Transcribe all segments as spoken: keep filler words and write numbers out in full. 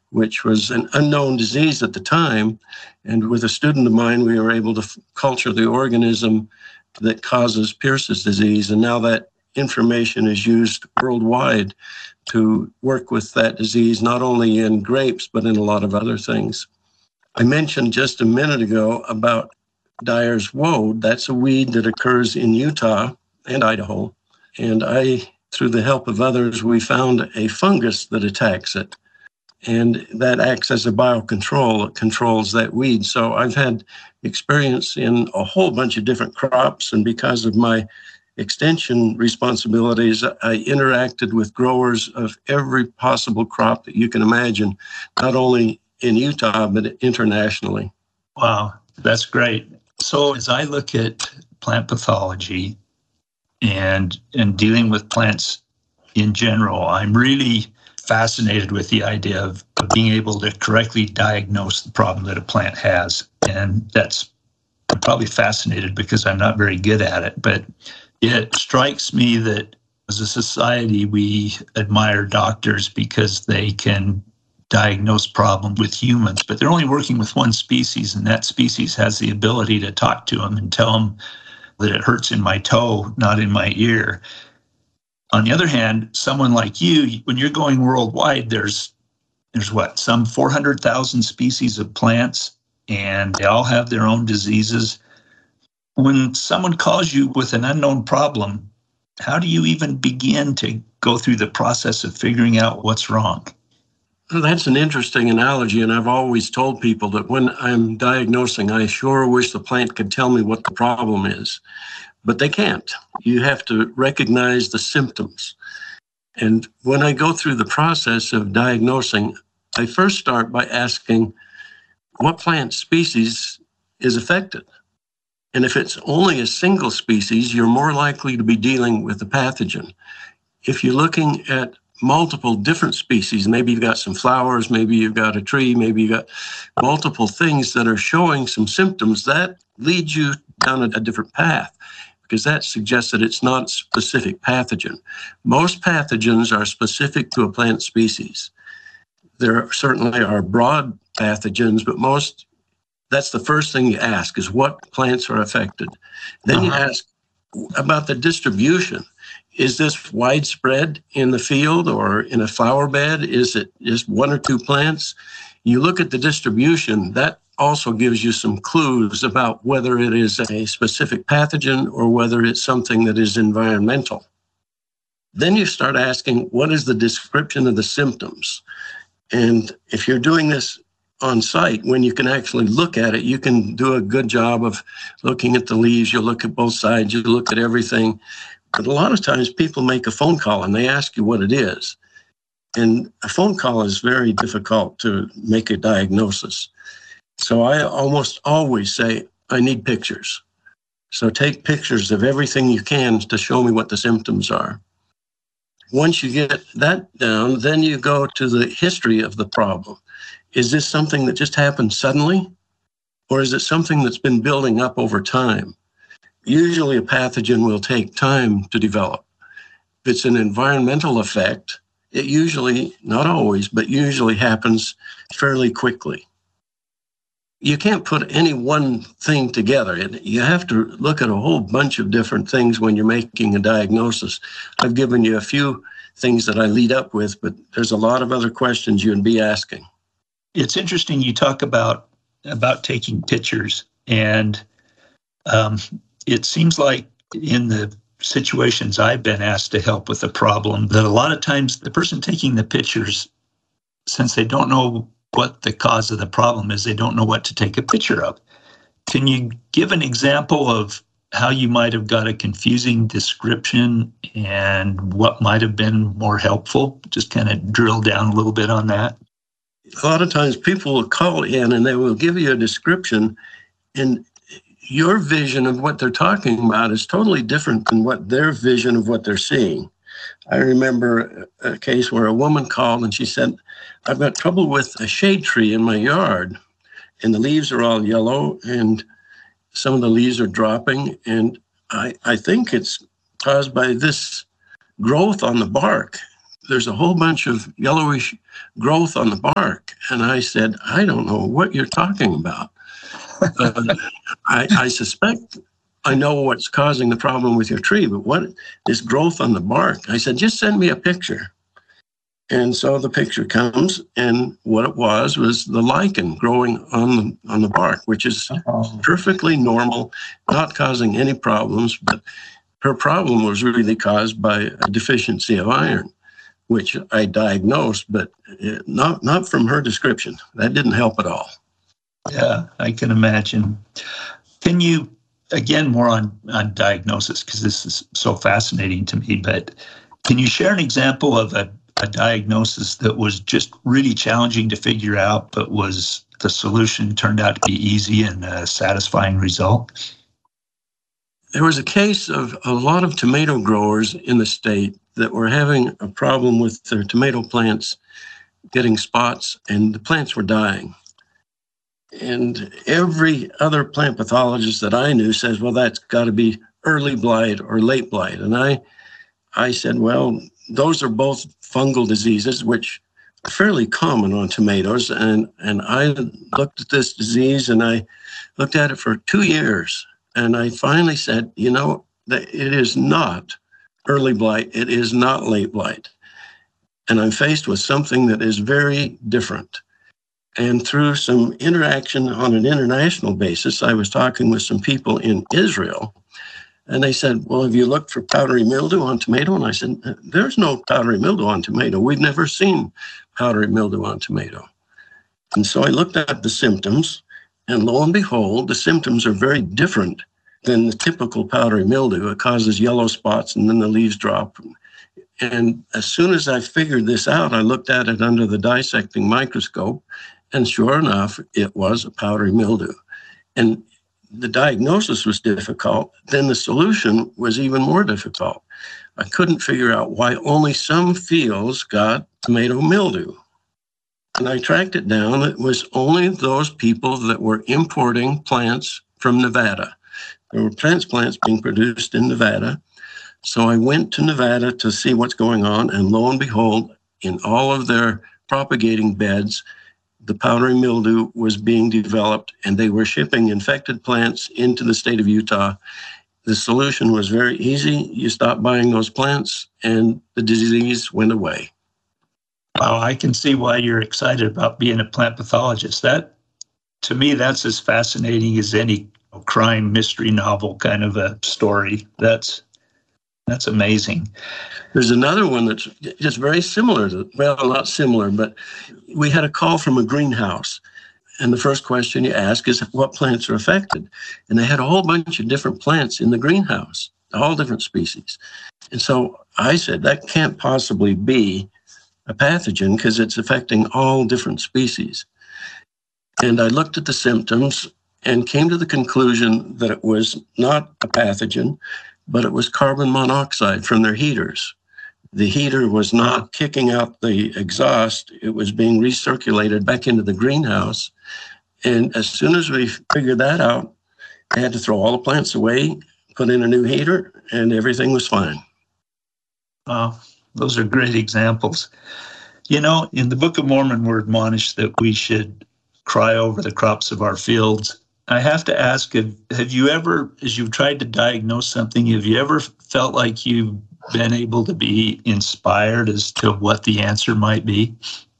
which was an unknown disease at the time. And with a student of mine, we were able to f- culture the organism that causes Pierce's disease. And now that information is used worldwide to work with that disease, not only in grapes, but in a lot of other things. I mentioned just a minute ago about Dyer's woad. That's a weed that occurs in Utah and Idaho. And I, through the help of others, we found a fungus that attacks it. And that acts as a biocontrol. It controls that weed. So I've had experience in a whole bunch of different crops. And because of my extension responsibilities, I interacted with growers of every possible crop that you can imagine, not only in Utah, but internationally. Wow, that's great. So as I look at plant pathology and, and dealing with plants in general, I'm really fascinated with the idea of, of being able to correctly diagnose the problem that a plant has. And that's I'm probably fascinated because I'm not very good at it. But it strikes me that as a society, we admire doctors because they can diagnose problems with humans, but they're only working with one species, and that species has the ability to talk to them and tell them that it hurts in my toe, not in my ear. On the other hand, someone like you, when you're going worldwide, there's there's what, some four hundred thousand species of plants, and they all have their own diseases. When someone calls you with an unknown problem, how do you even begin to go through the process of figuring out what's wrong? Well, that's an interesting analogy, and I've always told people that when I'm diagnosing, I sure wish the plant could tell me what the problem is, but they can't. You have to recognize the symptoms. And when I go through the process of diagnosing, I first start by asking what plant species is affected. And if it's only a single species, you're more likely to be dealing with a pathogen. If you're looking at multiple different species, maybe you've got some flowers, maybe you've got a tree, maybe you've got multiple things that are showing some symptoms, that leads you down a, a different path, because that suggests that it's not a specific pathogen. Most pathogens are specific to a plant species. There certainly are broad pathogens, but most, that's the first thing you ask is what plants are affected. Then uh-huh. you ask about the distribution. Is this widespread in the field or in a flower bed? Is it just one or two plants? You look at the distribution, that also gives you some clues about whether it is a specific pathogen or whether it's something that is environmental. Then you start asking, what is the description of the symptoms? And if you're doing this on site, when you can actually look at it, you can do a good job of looking at the leaves. You look at both sides, you look at everything. But a lot of times people make a phone call and they ask you what it is. And a phone call is very difficult to make a diagnosis. So I almost always say, I need pictures. So take pictures of everything you can to show me what the symptoms are. Once you get that down, then you go to the history of the problem. Is this something that just happened suddenly? Or is it something that's been building up over time? Usually a pathogen will take time to develop. If it's an environmental effect, it usually, not always, but usually happens fairly quickly. You can't put any one thing together. You have to look at a whole bunch of different things when you're making a diagnosis. I've given you a few things that I lead up with, but there's a lot of other questions you'd be asking. It's interesting you talk about, about taking pictures, and um, it seems like in the situations I've been asked to help with a problem, that a lot of times the person taking the pictures, since they don't know what the cause of the problem is, they don't know what to take a picture of. Can you give an example of how you might have got a confusing description and what might have been more helpful? Just kind of drill down a little bit on that. A lot of times people will call in and they will give you a description, and your vision of what they're talking about is totally different than what their vision of what they're seeing. I remember a case where a woman called and she said, I've got trouble with a shade tree in my yard, and the leaves are all yellow and some of the leaves are dropping, and I, I think it's caused by this growth on the bark. there's a whole bunch of yellowish growth on the bark. And I said, I don't know what you're talking about. Uh, I, I suspect I know what's causing the problem with your tree, but what is growth on the bark? I said, just send me a picture. And so the picture comes, and what it was was the lichen growing on the, on the bark, which is perfectly normal, not causing any problems. But her problem was really caused by a deficiency of iron, which I diagnosed, but not not from her description. That didn't help at all. Yeah, I can imagine. Can you, again, more on, on diagnosis, because this is so fascinating to me, but can you share an example of a, a diagnosis that was just really challenging to figure out, but was the solution turned out to be easy and a satisfying result? There was a case of a lot of tomato growers in the state that were having a problem with their tomato plants getting spots, and the plants were dying. And every other plant pathologist that I knew says, well, that's got to be early blight or late blight. And I, I said, well, those are both fungal diseases, which are fairly common on tomatoes. And, and I looked at this disease, and I looked at it for two years. And I finally said, you know, that it is not early blight. It is not late blight. And I'm faced with something that is very different. And through some interaction on an international basis, I was talking with some people in Israel, and they said, well, have you looked for powdery mildew on tomato? And I said, there's no powdery mildew on tomato. We've never seen powdery mildew on tomato. And so I looked at the symptoms, and lo and behold, the symptoms are very different than the typical powdery mildew. It causes yellow spots, and then the leaves drop. And as soon as I figured this out, I looked at it under the dissecting microscope, and sure enough, it was a powdery mildew. And the diagnosis was difficult. Then the solution was even more difficult. I couldn't figure out why only some fields got tomato mildew. And I tracked it down. It was only those people that were importing plants from Nevada. There were transplants being produced in Nevada. So I went to Nevada to see what's going on. And lo and behold, in all of their propagating beds, the powdery mildew was being developed, and they were shipping infected plants into the state of Utah. The solution was very easy. You stopped buying those plants, and the disease went away. Wow, I can see why you're excited about being a plant pathologist. That, to me, that's as fascinating as any crime mystery novel kind of a story. That's That's amazing. There's another one that's just very similar to, well, not similar, but we had a call from a greenhouse. And the first question you ask is, what plants are affected? And they had a whole bunch of different plants in the greenhouse, all different species. And so I said, that can't possibly be a pathogen because it's affecting all different species. And I looked at the symptoms and came to the conclusion that it was not a pathogen, but it was carbon monoxide from their heaters. The heater was not kicking out the exhaust. It was being recirculated back into the greenhouse. And as soon as we figured that out, I had to throw all the plants away, put in a new heater, and everything was fine. Wow, those are great examples. You know, in the Book of Mormon, we're admonished that we should cry over the crops of our fields. I have to ask, have, have you ever, as you've tried to diagnose something, have you ever felt like you've been able to be inspired as to what the answer might be?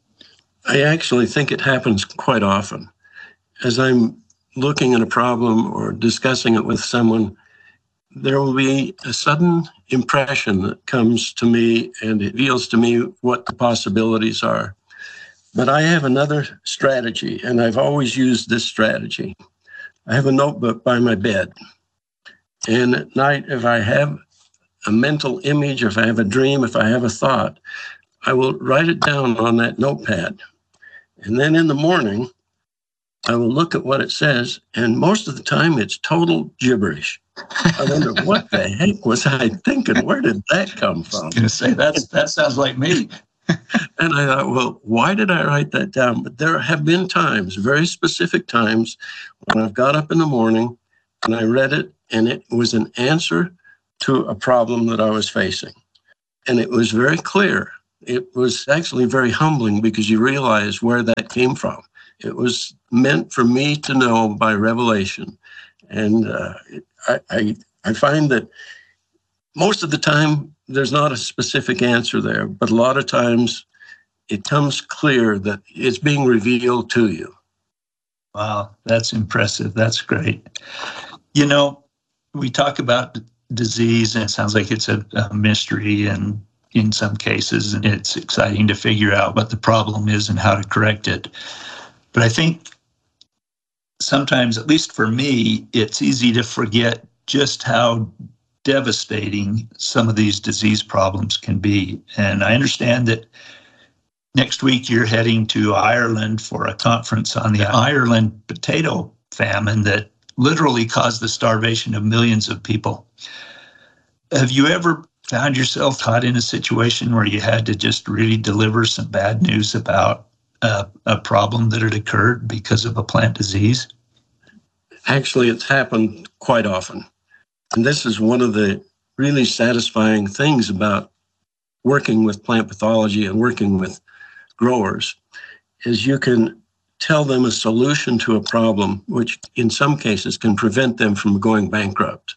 I actually think it happens quite often. As I'm looking at a problem or discussing it with someone, there will be a sudden impression that comes to me, and it reveals to me what the possibilities are. But I have another strategy, and I've always used this strategy. I have a notebook by my bed. And at night, if I have a mental image, if I have a dream, if I have a thought, I will write it down on that notepad. And then in the morning, I will look at what it says, and most of the time it's total gibberish. I wonder, what the heck was I thinking? Where did that come from? I was going to say, that's, that sounds like me. And I thought, well, why did I write that down? But there have been times, very specific times, when I've got up in the morning and I read it, and it was an answer to a problem that I was facing. And it was very clear It was actually very humbling because you realize where that came from. It was meant for me to know by revelation. And uh, I, I, I find that most of the time there's not a specific answer there, but a lot of times it comes clear that it's being revealed to you. Wow, that's impressive. That's great. You know, we talk about disease, and it sounds like it's a, a mystery, and in some cases, and it's exciting to figure out what the problem is and how to correct it. But I think sometimes, at least for me, it's easy to forget just how devastating some of these disease problems can be. And I understand that next week you're heading to Ireland for a conference on the Ireland potato famine that literally caused the starvation of millions of people. Have you ever found yourself caught in a situation where you had to just really deliver some bad news about a, a problem that had occurred because of a plant disease? Actually, it's happened quite often. And this is one of the really satisfying things about working with plant pathology and working with growers, is you can tell them a solution to a problem, which in some cases can prevent them from going bankrupt.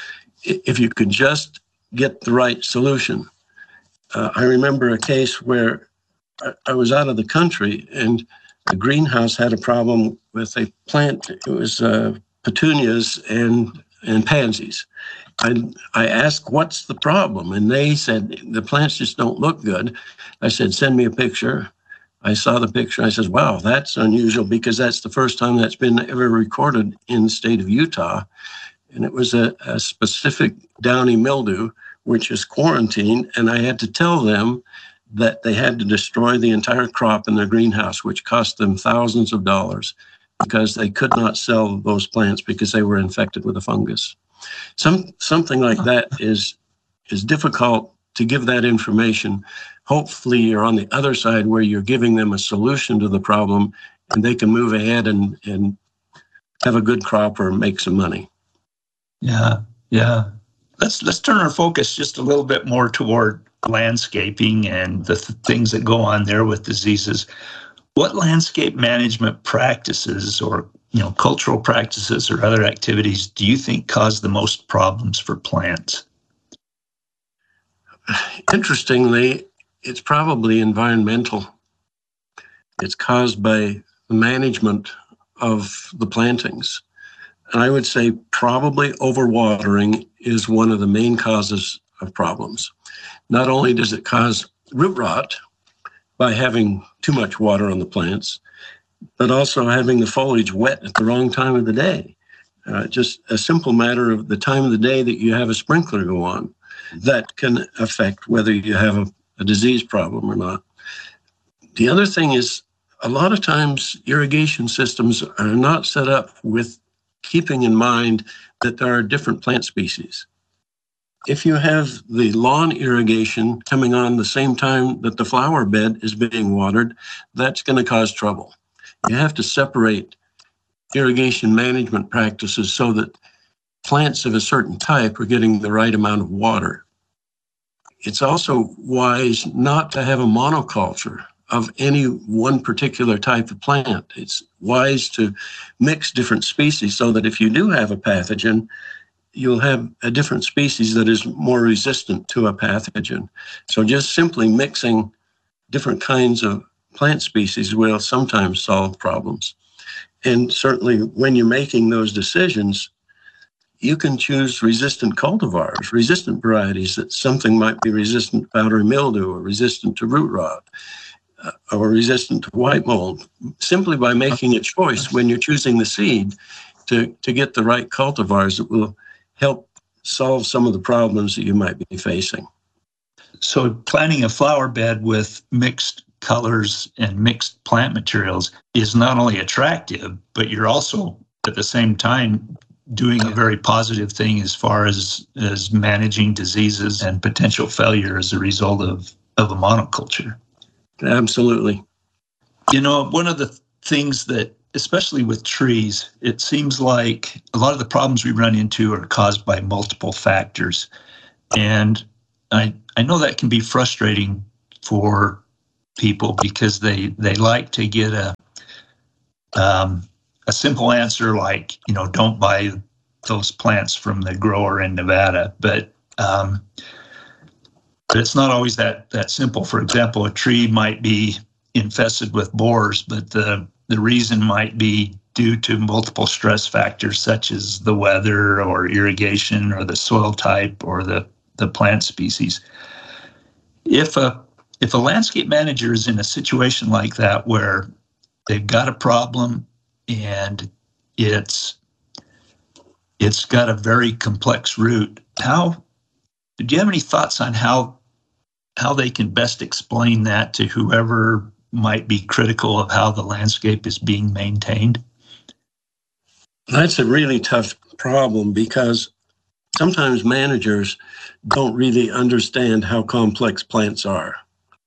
If you could just get the right solution. Uh, I remember a case where I, I was out of the country and the greenhouse had a problem with a plant. It was uh, petunias and, and pansies. I, I asked, what's the problem? And they said, the plants just don't look good. I said, send me a picture. I saw the picture. I said, wow, that's unusual because that's the first time that's been ever recorded in the state of Utah. And it was a, a specific downy mildew, which is quarantined. And I had to tell them that they had to destroy the entire crop in their greenhouse, which cost them thousands of dollars because they could not sell those plants because they were infected with a fungus. Some something like that is is difficult to give that information. Hopefully you're on the other side where you're giving them a solution to the problem and they can move ahead and, and have a good crop or make some money. Yeah, yeah. Let's let's turn our focus just a little bit more toward landscaping and the th- things that go on there with diseases. What landscape management practices or you know cultural practices or other activities do you think cause the most problems for plants? Interestingly, it's probably environmental. It's caused by the management of the plantings. And I would say probably overwatering is one of the main causes of problems. Not only does it cause root rot by having too much water on the plants, but also having the foliage wet at the wrong time of the day. Uh, just a simple matter of the time of the day that you have a sprinkler go on. That can affect whether you have a, a disease problem or not. The other thing is, a lot of times irrigation systems are not set up with keeping in mind that there are different plant species. If you have the lawn irrigation coming on the same time that the flower bed is being watered, that's going to cause trouble. You have to separate irrigation management practices so that plants of a certain type are getting the right amount of water. It's also wise not to have a monoculture of any one particular type of plant. It's wise to mix different species so that if you do have a pathogen, you'll have a different species that is more resistant to a pathogen. So just simply mixing different kinds of plant species will sometimes solve problems. And certainly when you're making those decisions, you can choose resistant cultivars, resistant varieties that something might be resistant to powdery mildew or resistant to root rot uh, or resistant to white mold, simply by making a choice when you're choosing the seed to, to get the right cultivars that will help solve some of the problems that you might be facing. So planting a flower bed with mixed colors and mixed plant materials is not only attractive, but you're also at the same time doing a very positive thing as far as, as managing diseases and potential failure as a result of, of a monoculture. Absolutely. You know, one of the things that, especially with trees, it seems like a lot of the problems we run into are caused by multiple factors. And I, I know that can be frustrating for people because they, they like to get a um, a simple answer like, you know, don't buy those plants from the grower in Nevada. But um, but it's not always that that simple. For example, a tree might be infested with borers, but the the reason might be due to multiple stress factors such as the weather or irrigation or the soil type or the, the plant species. If a if a landscape manager is in a situation like that where they've got a problem and it's it's got a very complex root, how do you have any thoughts on how how they can best explain that to whoever might be critical of how the landscape is being maintained? That's a really tough problem because sometimes managers don't really understand how complex plants are.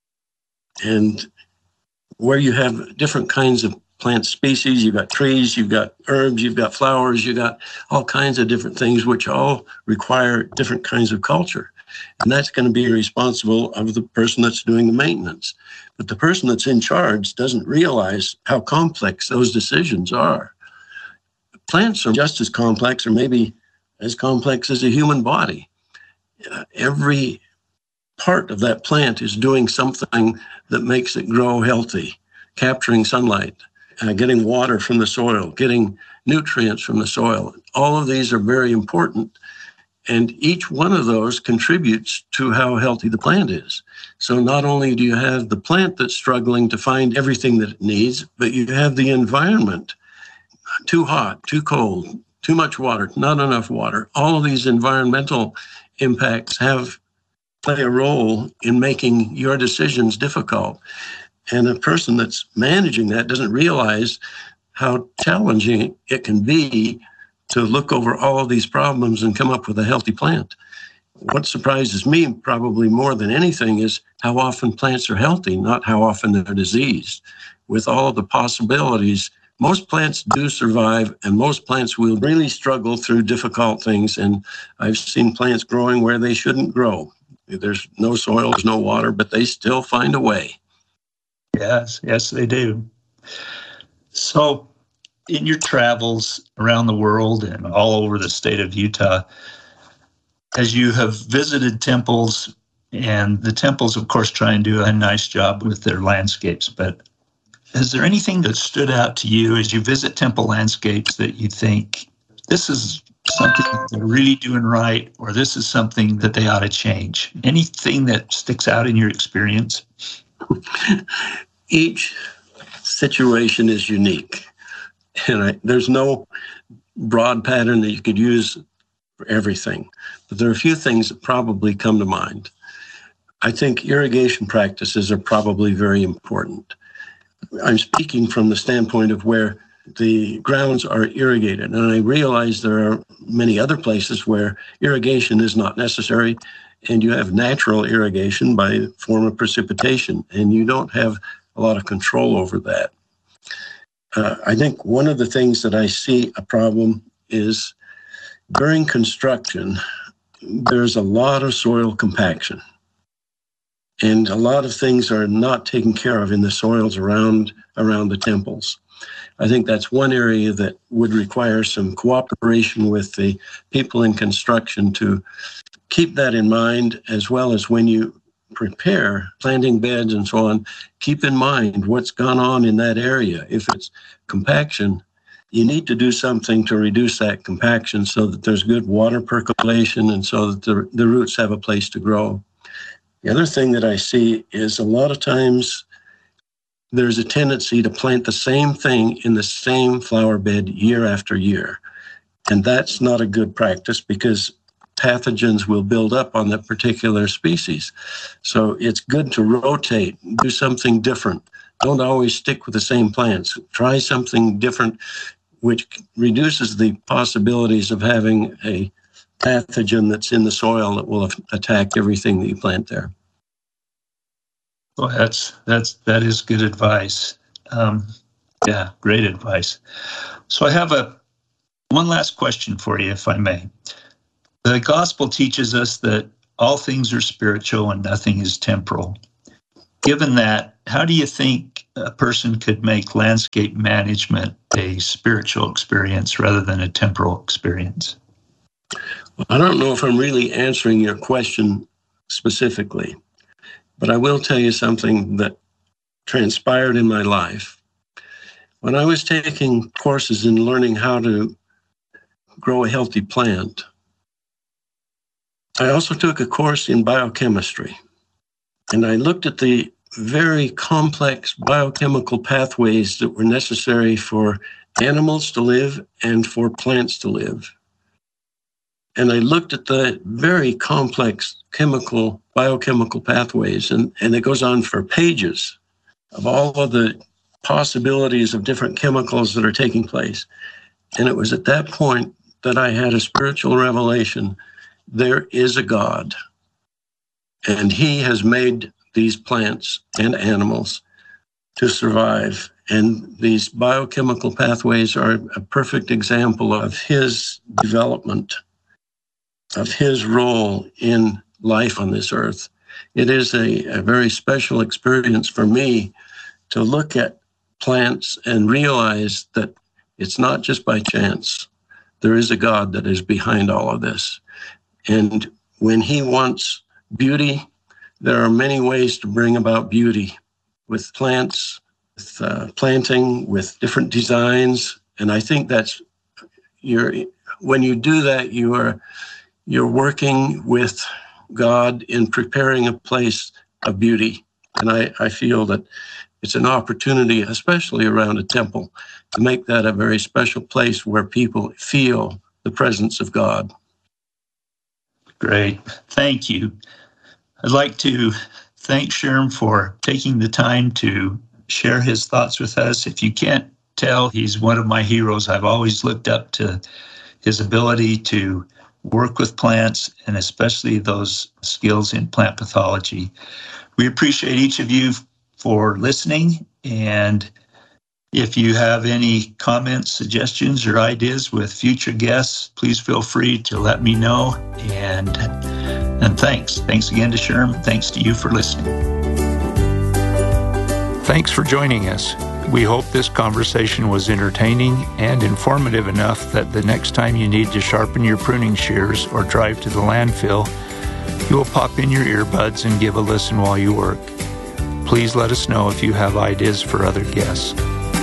And where you have different kinds of plant species, you've got trees, you've got herbs, you've got flowers, you've got all kinds of different things which all require different kinds of culture. And that's going to be responsible of the person that's doing the maintenance. But the person that's in charge doesn't realize how complex those decisions are. Plants are just as complex, or maybe as complex as a human body. Uh, every part of that plant is doing something that makes it grow healthy, capturing sunlight, uh, getting water from the soil, getting nutrients from the soil. All of these are very important. And each one of those contributes to how healthy the plant is. So not only do you have the plant that's struggling to find everything that it needs, but you have the environment, too hot, too cold, too much water, not enough water. All of these environmental impacts have play a role in making your decisions difficult. And a person that's managing that doesn't realize how challenging it can be to look over all of these problems and come up with a healthy plant. What surprises me probably more than anything is how often plants are healthy, not how often they're diseased. With all of the possibilities, most plants do survive, and most plants will really struggle through difficult things. And I've seen plants growing where they shouldn't grow. There's no soil, there's no water, but they still find a way. Yes, yes, they do. So in your travels around the world and all over the state of Utah, as you have visited temples, and the temples, of course, try and do a nice job with their landscapes, but is there anything that stood out to you as you visit temple landscapes that you think this is something that they're really doing right, or this is something that they ought to change? Anything that sticks out in your experience? Each situation is unique. And I, there's no broad pattern that you could use for everything. But there are a few things that probably come to mind. I think irrigation practices are probably very important. I'm speaking from the standpoint of where the grounds are irrigated. And I realize there are many other places where irrigation is not necessary, and you have natural irrigation by form of precipitation, and you don't have a lot of control over that. Uh, I think one of the things that I see a problem is during construction, there's a lot of soil compaction. And a lot of things are not taken care of in the soils around, around the temples. I think that's one area that would require some cooperation with the people in construction to keep that in mind, as well as when you prepare planting beds and so on, keep in mind what's gone on in that area. If it's compaction, you need to do something to reduce that compaction so that there's good water percolation and so that the, the roots have a place to grow. The other thing that I see is a lot of times there's a tendency to plant the same thing in the same flower bed year after year. And that's not a good practice because pathogens will build up on that particular species. So it's good to rotate, do something different. Don't always stick with the same plants. Try something different, which reduces the possibilities of having a pathogen that's in the soil that will attack everything that you plant there. Well, that's that's that is good advice. Um, yeah, great advice. So I have a one last question for you, if I may. The gospel teaches us that all things are spiritual and nothing is temporal. given that, how do you think a person could make landscape management a spiritual experience rather than a temporal experience? I don't know if I'm really answering your question specifically, but I will tell you something that transpired in my life. When I was taking courses in learning how to grow a healthy plant, I also took a course in biochemistry, and I looked at the very complex biochemical pathways that were necessary for animals to live and for plants to live. And I looked at the very complex chemical, biochemical pathways, and, and it goes on for pages of all of the possibilities of different chemicals that are taking place. And it was at that point that I had a spiritual revelation. There is a God, and he has made these plants and animals to survive. And these biochemical pathways are a perfect example of his development, of his role in life on this earth. It is a, a very special experience for me to look at plants and realize that it's not just by chance. There is a God that is behind all of this. And when he wants beauty, there are many ways to bring about beauty with plants, with uh, planting, with different designs. And I think that's, you're, when you do that, you are you're working with God in preparing a place of beauty. And I, I feel that it's an opportunity, especially around a temple, to make that a very special place where people feel the presence of God. Great. Thank you. I'd like to thank Sherm for taking the time to share his thoughts with us. If you can't tell, he's one of my heroes. I've always looked up to his ability to work with plants, and especially those skills in plant pathology. We appreciate each of you for listening, and if you have any comments, suggestions, or ideas with future guests, please feel free to let me know. And, and thanks. Thanks again to Sherm. Thanks to you for listening. Thanks for joining us. We hope this conversation was entertaining and informative enough that the next time you need to sharpen your pruning shears or drive to the landfill, you will pop in your earbuds and give a listen while you work. Please let us know if you have ideas for other guests.